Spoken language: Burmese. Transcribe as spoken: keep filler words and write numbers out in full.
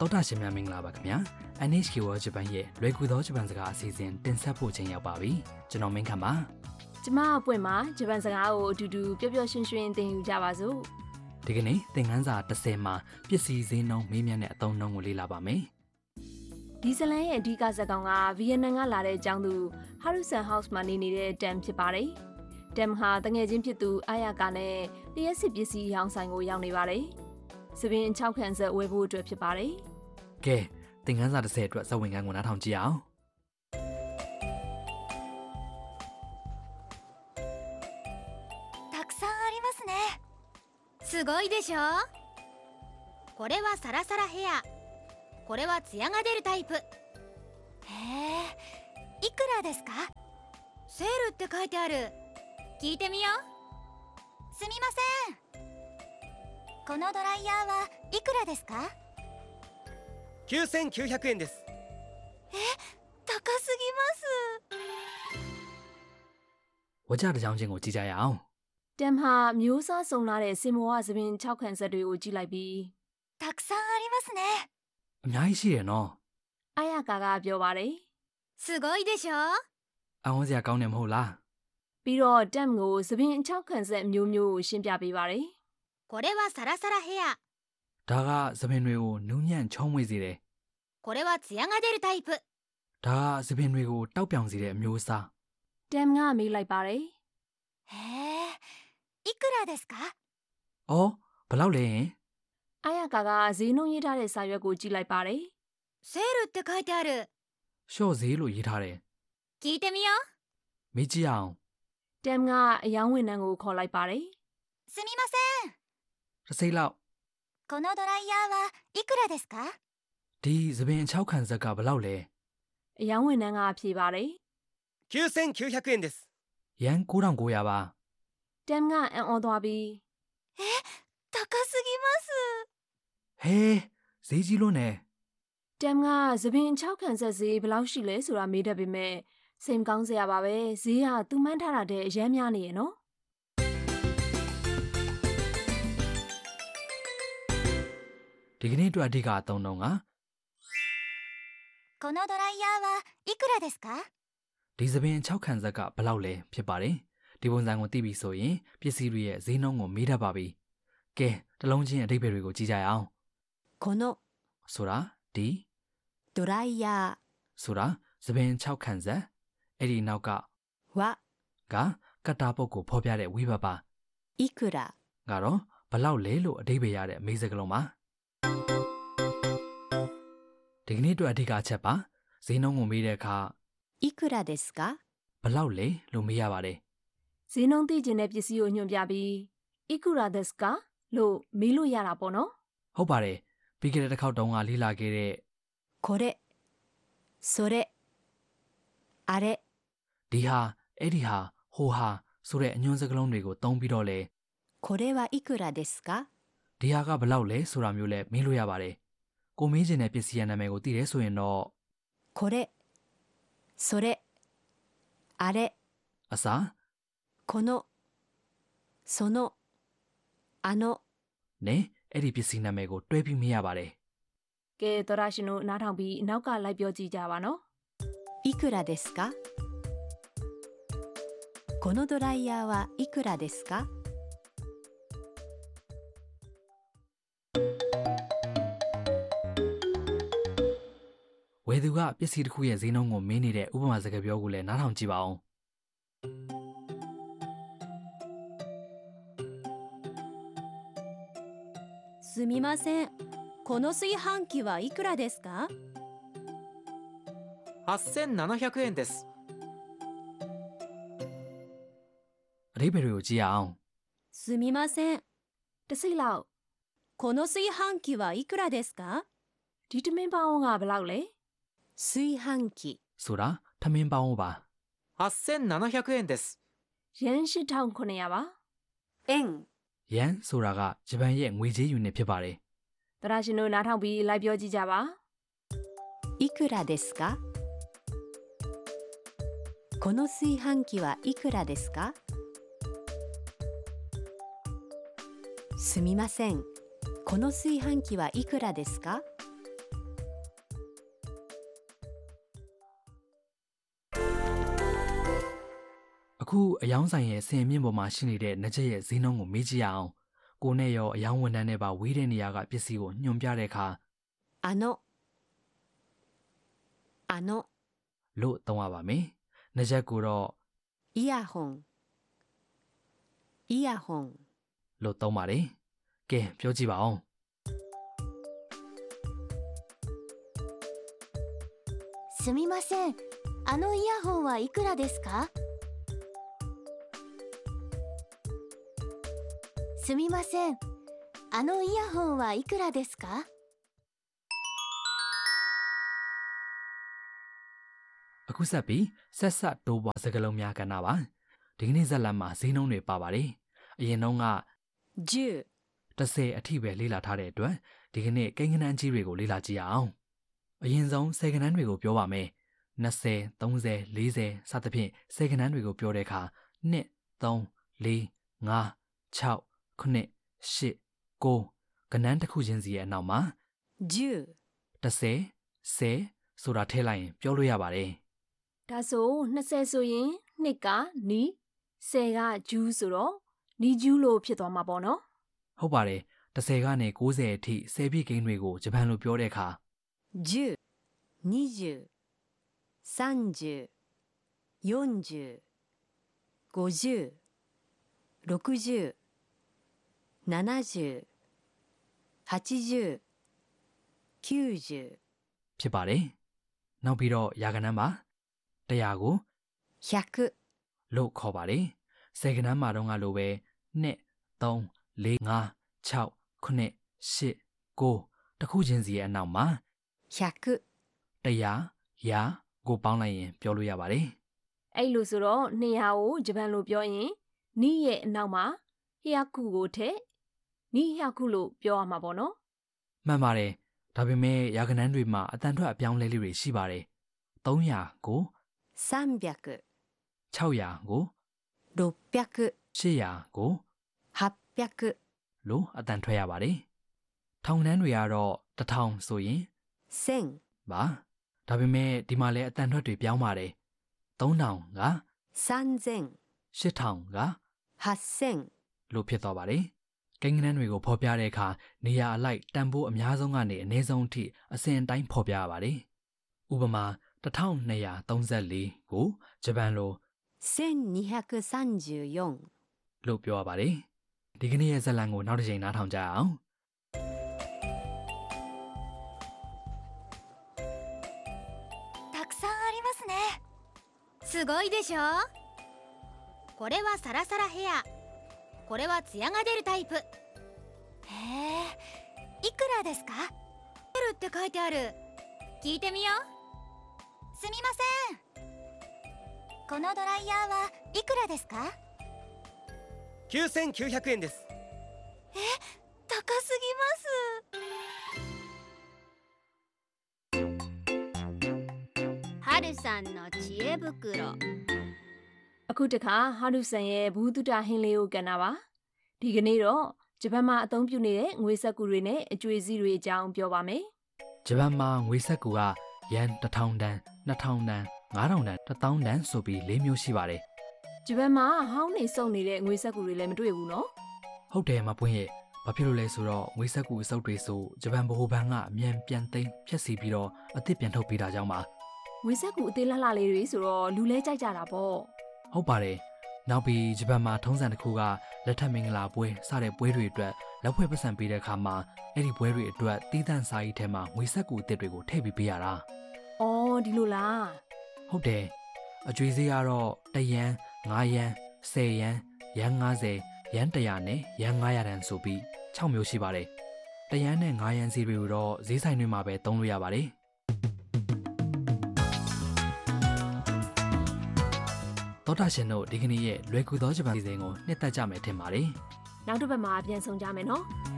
တောတာရှင်များမင်္ဂလာပါခင်ဗျာ เอ็น เอช เค World Japan ရဲ့လွယ်ကူသောဂျပန်စကားအစီအစဉ်တင်ဆက်ဖို့ချိန်ရောက်ပါပြီကျွန်တော်မင်းခမ်းပါကျမအပွင့်မှာဂျပန်စကားကိုအတူတူပျော်ပျော်ရွှင်ရွှင်သင်ယူကြပါစို့ဒီကနေ့သင်ခန်းစာတစ်ဆယ်မှာပစ္စည်းဈေးနှုန်းမေးမြန်းတဲ့အသုံးအနှုန်းကိုလေ့လာပါမယ်ဒီဇလန်ရဲ့အဓိကဇာတ်ကောင်ကဗီယက်နမ်ကလာတဲ့အကြောင်းသူ Harusan House မှာနေနေတဲ့ Tam ဖြစ်ပါတယ်။ Tam ဟာတငယ်ချင်းဖြစ်သူအာယာကာနဲ့လျှက်စစ်ပစ္စည်းရောင်းဆိုင်ကိုရောက်နေပါတယ်။စပင်၆ခန့်ဆက်ဝယ်ဖို့အတွက်ဖြစ်ပါတယ်။ကဲသင်ခန်းစာတစ်ဆယ်အတွက်ဇာတ်ဝင်ခန်းကိုနားထောင်ကြည့်အောင်たくさんありますね。すごいでしょ。これはサラサラヘア。これはツヤが出るタイプ。へえ、いくらですか？セールって書いてある。聞いてみよう。すみません。このドライヤーはいくらですか？ きゅうせんきゅうひゃくえんです。 え、高すぎます。 ဝကြတစ်ကြောင်းချင်းကိုကြည့်ကြရအောင်တမ်ဟာမျိုးစားစုံလာတဲ့စင်မောဝစပင်၆ခန့်ဆက်တွေကိုကြည့်လိုက်ပြီးたくさんありますね。 အများကြီးရှိတယ်နော်အာယာကာကပြောပါတယ်すごいでしょအဝန်းစရာကောင်းတယ်မဟုတ်လားပြီးတော့တမ်ကိုစပင်၆ခန့်ဆက်မျိုးမျိုးကိုရှင်းပြပေးပါတယ်これはサラサラヘアဒါကစပင်တွေကိုနူးညံ့ချောမွေ့စေတယ်これはツヤが出るタイプဒါကစပင်တွေကိုတောက်ပြောင်စေတဲ့အမျိုးအစားတမ်ကမေးလိုက်ပါတယ်へえいくらですかအော်ဘယ်လောက်လဲအာယာကာကဈေးနှုန်းရေးထားတဲ့စာရွက်ကိုကြည့်လိုက်ပါတယ်セールって書いてあるရှော့ဈေးလို့ရေးထားတယ်聞いてみようမေးကြည့်အောင်တမ်ကအယောင်းဝန်ထမ်းကိုခေါ်လိုက်ပါတယ်すみませんတစ်စိတ်လောက်このドライヤーはいくらですかဒီစပင်၆ခန့်ဆက်ကဘယ်လောက်လဲအယောင်းဝန်ထမ်းကဖြေပါတယ်きゅうせんきゅうひゃくえんですယန်၉ထောင်၉ရာပါတမ်ကအံ့ဩသွားပြီးえ高すぎますဟဲဈေးကြီးလို့ねတမ်ကစပင်၆ခန့်ဆက်ဈေးဘယ်လောက်ရှိလဲဆိုတာမေးတတ်ပေမဲ့စိတ်မကောင်းစရာပါပဲဈေးဟာသူ့မှန်းထားတာတဲ့အရမ်းများနေရဲ့နော်ဒီကနေ့အတွက်အဓိကအသုံးအနှုန်းကこのドライヤーはいくらですかဒီစပင်၆ခန့်ဆက်ကဘယ်လောက်လဲဖြစ်ပါတယ်ဒီပုံစံကိုသိပြီဆိုရင်ပစ္စည်းတွေရဲ့ဈေးနှုန်းကိုမေးတတ်ပါပြီကဲတစ်လုံးချင်းအဓိပ္ပာယ်တွေကိုကြည့်ကြရအောင်このဆိုတာဒီドライヤーဆိုတာစပင်၆ခန့်ဆက်အဲ့ဒီနောက်ကはကကတ္တာပုတ်ကိုဖော်ပြတဲ့ဝိဘတ်ပါいくらကတော့ဘယ်လောက်လဲလို့အဓိပ္ပာယ်ရတဲ့အမေးစကားလုံးပါဒီကနေ့အတွက်အဓိကအချက်ပါဈေးနှုန်းကိုမေးတဲ့အခါいくらですかဘယ်လောက်လဲလို့မေးရပါတယ်ဈေးနှုန်းသိချင်တဲ့ပစ္စည်းကိုညွှန်ပြပြီးいくらですかလို့မေးလို့ရတာပေါ့နော်ဟုတ်ပါတယ်ပြီးခဲ့တဲ့တစ်ခေါက်တုန်းကလေ့လာခဲ့တဲ့これそれあれဒီဟာအဲ့ဒီဟာဟိုဟာဆိုတဲ့အညွှန်းစကားလုံးတွေကိုသုံးပြီးတော့လေこれはいくらですかဒီဟာကဘယ်လောက်လဲဆိုတာမျိုးလဲမေးလို့ရပါတယ်ကိုမေးချင်တဲ့ပစ္စည်းရဲ့နာမည်ကိုသိတယ်ဆိုရင်တော့これそれあれအစားこのそのあのနဲ့အဲ့ဒီပစ္စည်းနာမည်ကိုတွဲပြီးမေးရပါတယ်ကဲသောရရှင်တို့နားထောင်ပြီးနောက်ကလိုက်ပြောကြည့်ကြပါနော်いくらですかこのドライヤーはいくらですかဝယ်သူကပစ္စည်းတစ်ခုရဲ့ဈေးနှုန်းကိုမေးနေတဲ့ဥပမာစကားပြောကိုလည်းနားထောင်ကြည့်ပါဦးすみませんこの炊飯器はいくらですかはっせんななひゃくえんですအဓိပ္ပာယ်တွေကိုကြည့်ရအောင်すみませんတစ်စိတ်လောက်この炊飯器はいくらですかဒီတမင်းပေါင်းကဘယ်လောက်လဲ炊飯器ဆိုတာထမင်းပေါင်းပါはっせんななひゃくえんですယန်၈ထောင်ခုနှစ်ရာပါ円ယန်ဆိုတာကဂျပန်ရဲ့ငွေကြေးယူနစ်ဖြစ်ပါတယ်သောရရှင်တို့နားထောင်ပြီးလိုက်ပြောကြည့်ကြပါいくらですかこの炊飯器はいくらですかすみませんこの炊飯器はいくらですかအခုအယောင်းဆိုင်ရဲ့ဆင်မြင့်ပေါ်မှာရှိနေတဲ့နကြက်ရဲ့ဈေးနှုန်းကိုမေးကြည့်ရအောင်ကိုနဲ့ရောအယောင်းဝန်ထမ်းနဲ့ပါဝေးတဲ့နေရာကပစ္စည်းကိုညွှန်ပြတဲ့အခါあのあのလို့သုံးရပါမယ်နကြက်ကိုတော့イヤホンイヤホンလို့သုံးပါတယ်ကဲပြောကြည့်ပါအောင်すみませんあのイヤホンはいくらですかすみませんあのイヤホンはいくらですかအခုဆက်ပြီးဆက်ဆက်တိုးပွားစကားလုံးများကဏ္ဍပါဒီကနေ့ဇာတ်လမ်းမှာဈေးနှုန်းတွေပါပါတယ်အရင်တုန်းကじゅうတစ်ဆယ်အထိပဲလေ့လာထားတဲ့အတွက်ဒီကနေ့ကိန်းဂဏန်းကြီးတွေကိုလေ့လာကြည့်ရအောင်အရင်ဆုံးဆယ်ဂဏန်းတွေကိုပြောပါမယ်နှစ်ဆယ် သုံးဆယ် လေးဆယ်စသဖြင့်ဆယ်ဂဏန်းတွေကိုပြောတဲ့အခါနှစ် သုံး လေး ငါး ခြောက် ခုနှစ် ရှစ် ကိုဂဏန်းတစ်ခုချင်းစီရဲ့အနောက်မှာじゅうတစ်ဆယ် ဆယ်ဆိုတာထည့်လိုက်ရင်ပြောလို့ရပါတယ်ဒါဆိုနှစ်ဆယ်ဆိုရင်နှစ်ကနီးဆယ်ကဂျူးဆိုတော့နီးဂျူးလို့ဖြစ်သွားမှာပေါ့နော်ဟုတ်ပါတယ်တစ်ဆယ်ကနေကိုးဆယ်အထိဆယ်ပြည့်ကိန်းတွေကိုဂျပန်လိုပြောတဲ့အခါじゅう、にじゅう、さんじゅう、よんじゅう、ごじゅう、ろくじゅう、ななじゅう、はちじゅう、きゅうじゅうဖြစ်ပါတယ်နောက်ပြီးတော့ရာဂဏန်းပါတရားကိုひゃくလို့ခေါ်ပါတယ်ဆယ်ဂဏန်းမှာတော့ငါလိုပဲနှစ် သုံး လေး ငါး ခြောက် ခုနှစ် ရှစ် ကိုတစ်ခုချင်းစီရဲ့အနောက်မှာひゃくတရားရာကိုပေါင်းလိုက်ရင်ပြောလို့ရပါတယ်အဲ့လိုဆိုတော့နှစ်ရာကိုဂျပန်လိုပြောရင်နီးရဲ့အနောက်မှာဟျာခုကိုထည့်နီးဟျာခုလို့ပြောရမှာပေါ့နော်မှန်ပါတယ်ဒါပေမဲ့ရာဂဏန်းတွေမှာအတန်ထွက်အပြောင်းလဲလေးတွေရှိပါတယ်သုံးရာကိုさんびゃくခြောက်ရာကိုろっぴゃくရှစ်ရာကိုはっぴゃくလို့အတန်ထွက်ရပါတယ်ထောင်နှန်းတွေကတော့တစ်ထောင်ဆိုရင်せんပါဒါပေမဲ့ဒီမှာလည်းအတန်ထွက်တွေပြောင်းပါတယ်သုံးထောင်ကさんぜんရှစ်ထောင်ကはっせんလို့ဖြစ်သွားပါတယ်ကိန်းဂဏန်းတွေကိုဖော်ပြတဲ့အခါနေရာအလိုက်တန်ဖိုးအများဆုံးကနေအနည်းဆုံးအထိအစဉ်အတိုင်းဖော်ပြရပါတယ်ဥပမာတစ်ထောင်နှစ်ရာသုံးဆယ်လေးကိုဂျပန်လိုせんにひゃくさんじゅうよんလို့ပြောရပါတယ်ဒီကနေ့ရဲ့ဇာတ်လမ်းကိုနောက်တစ်ချိန်နားထောင်ကြအောင်たくさんありますねすごいでしょこれはサラサラヘアこれはツヤが出るタイプへえいくらですか出るって書いてある聞いてみようすみませんこのドライヤーはいくらですかきゅうせんきゅうひゃくえんですえ高すぎますはるさんの知恵袋အခုတခါဟာရုဆန်ရဲ့ဘူးတုတဟင်းလေးကိုကန်တာပါဒီကနေ့တော့ဂျပန်မှာအသုံးပြုနေတဲ့ငွေစက္ကူတွေနဲ့အကျွေးစည်းတွေအကြောင်းပြောပါမယ်ဂျပန်မှာငွေစက္ကူကယန်တစ်ထောင်တန်နှစ်ထောင်တန်ငါးထောင်တန်တစ်သောင်းတန်ဆိုပြီးလေးမျိုးရှိပါတယ်ဂျပန်မှာဟောင်းနေစုံနေတဲ့ငွေစက္ကူတွေလည်းမတွေ့ဘူးနော်ဟုတ်တယ်မပွင့်ရဲ့ဘာဖြစ်လို့လဲဆိုတော့ငွေစက္ကူအစုပ်တွေဆိုဂျပန်ဗဟိုဘဏ်ကအမြန်ပြန်သိမ်းဖျက်ဆီးပြီးတော့အသစ်ပြန်ထုတ်ပေးတာကြောင့်ပါငွေစက္ကူအသေးလှလှလေးတွေဆိုတော့လူလဲကြိုက်ကြတာပေါ့ဟုတ်ပါတယ်နောက်ပြီးဂျပန်မှာထုံးစံတစ်ခုကလက်ထပ်မင်္ဂလာပွဲစတဲ့ပွဲတွေအတွက်လက်ဖွဲ့ပတ်စံပေးတဲ့အခါမှာအဲ့ဒီပွဲတွေအတွက်တီးတန့်စာကြီးထဲမှာငွေစက္ကူအသစ်တွေကိုထည့်ပြီးပေးရတာအော်ဒီလိုလားဟုတ်တယ်အကျွေးစည်းကတော့တယန်ငါးယန်ဆယ်ယန်ယန်ငါးဆယ်ယန်တစ်ရာနဲ့ယန်ငါးရာတန်ဆိုပြီးခြောက်မျိုးရှိပါတယ်တယန်နဲ့ငါးယန်စီတွေကိုတော့ဈေးဆိုင်တွေမှာပဲသုံးလို့ရပါတယ်သောတာရှင်တို့ဒီကနေ့ရဲ့လွယ်ကူသောဂျပန်စီစဉ်ကိုနှစ်သက်ကြမယ်ထင်ပါတယ်နောက်တစ်ပတ်မှာပြန်ဆောင်ကြမယ်နော်